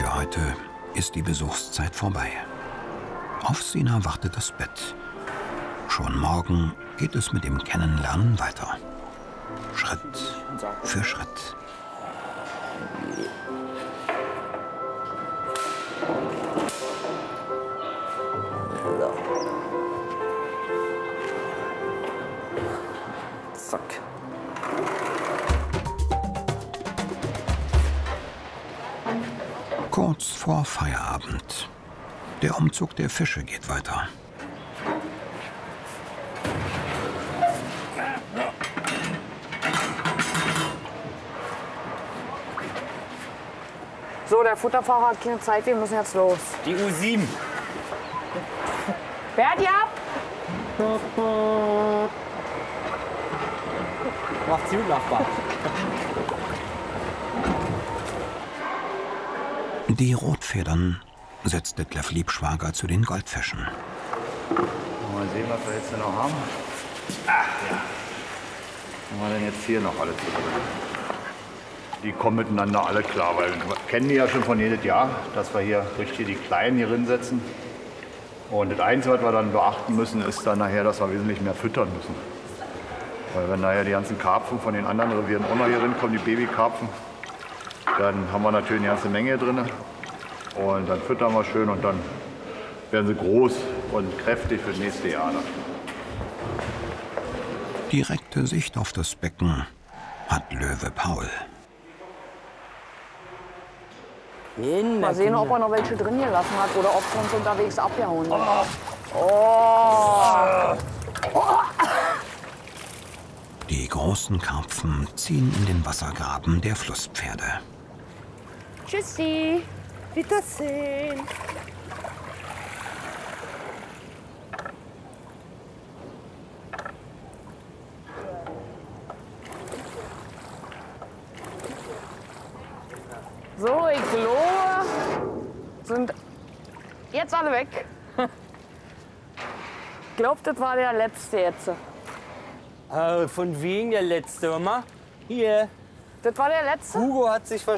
Für heute ist die Besuchszeit vorbei. Auf Sina wartet das Bett. Schon morgen geht es mit dem Kennenlernen weiter. Schritt für Schritt. Zack. Kurz vor Feierabend. Der Umzug der Fische geht weiter. So, der Futterfahrer hat keine Zeit, wir müssen jetzt los. Die U7. Berti ab! Macht's gut, Nachbar. Die Rotfedern setzt Detlef Liebschwager zu den Goldfischen. Mal sehen, was wir jetzt hier noch haben. Ach ja. Was haben wir denn jetzt hier noch alle zusammen? Die kommen miteinander alle klar, weil wir kennen die ja schon von jedes Jahr, dass wir hier richtig die Kleinen hier hinsetzen. Und das Einzige, was wir dann beachten müssen, ist dann nachher, dass wir wesentlich mehr füttern müssen. Weil wenn nachher die ganzen Karpfen von den anderen Revieren auch noch hier hinkommen, die Babykarpfen, dann haben wir natürlich eine ganze Menge drin. Und dann füttern wir schön und dann werden sie groß und kräftig für das nächste Jahr. Dann. Direkte Sicht auf das Becken hat Löwe Paul. Mal sehen, ob er noch welche drin gelassen hat oder ob sie uns unterwegs abgehauen hat. Oh. Die großen Karpfen ziehen in den Wassergraben der Flusspferde. Tschüssi. Wiedersehen. So, ich glaube, sind jetzt alle weg. Ich glaube, das war der letzte jetzt. Von wegen der letzte, Mama. Hier. Das war der letzte? Hugo hat sich